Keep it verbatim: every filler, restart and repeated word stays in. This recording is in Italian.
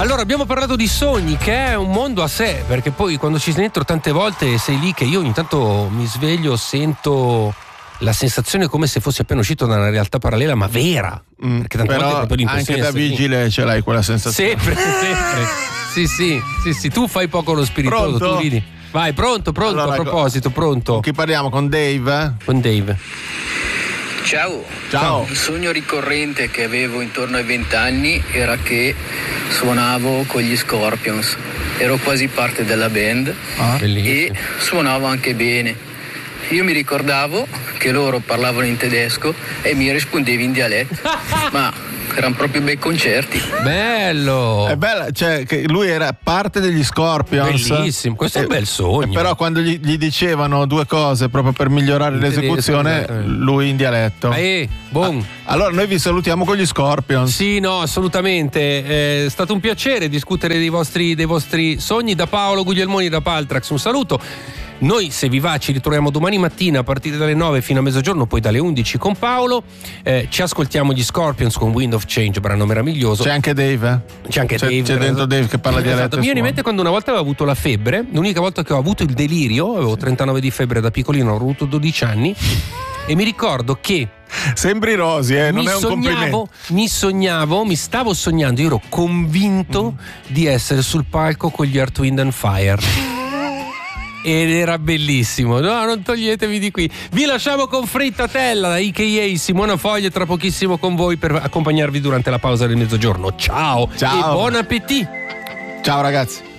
Allora, abbiamo parlato di sogni, che è un mondo a sé, perché poi quando ci sei dentro tante volte sei lì che io ogni tanto mi sveglio, sento la sensazione come se fossi appena uscito da una realtà parallela, ma vera. Mm, perché tante però volte proprio anche da vigile ce l'hai quella sensazione. Sempre, sempre. Sì, sì, sì, sì, tu fai poco lo spiritoso, Pronto? tu ridi. Vai, pronto, pronto, Allora, a proposito, pronto. Con chi parliamo? Con Dave? Con Dave. Ciao. Ciao. Il sogno ricorrente che avevo intorno ai vent'anni era che suonavo con gli Scorpions. Ero quasi parte della band Ah, e bellissimo. suonavo anche bene. Io mi ricordavo che loro parlavano in tedesco e mi rispondevi in dialetto, ma erano proprio bei concerti. Bello. È bella, cioè che lui era parte degli Scorpions. Bellissimo, questo è un bel sogno. Eh, Però quando gli, gli dicevano due cose proprio per migliorare In l'esecuzione, tedesco, esatto. lui in dialetto. Eh, buon. Allora noi vi salutiamo con gli Scorpions. Sì, no, assolutamente. È stato un piacere discutere dei vostri, dei vostri sogni. Da Paolo Guglielmoni, da Paltrax, un saluto. Noi, se vi va, ci ritroviamo domani mattina a partire dalle nove fino a mezzogiorno, poi dalle undici con Paolo. Eh, ci ascoltiamo gli Scorpions con Wind of Change, brano meraviglioso. C'è anche Dave. Eh? C'è anche c'è, Dave. C'è dentro Dave che parla Esatto. dialetto. Mi viene in mente quando una volta avevo avuto la febbre, l'unica volta che ho avuto il delirio, avevo trentanove di febbre da piccolino, ho avuto dodici anni, e mi ricordo che Sembri Rosi, eh, non mi è un sognavo, complimento. mi sognavo, mi stavo sognando, io ero convinto Mm. di essere sul palco con gli Earth, Wind and Fire. Ed era bellissimo. No, non toglietevi di qui. Vi lasciamo con Frittatella da I K A, Simona Foglia tra pochissimo con voi per accompagnarvi durante la pausa del mezzogiorno. Ciao, Ciao. e buon appetito. Ciao ragazzi.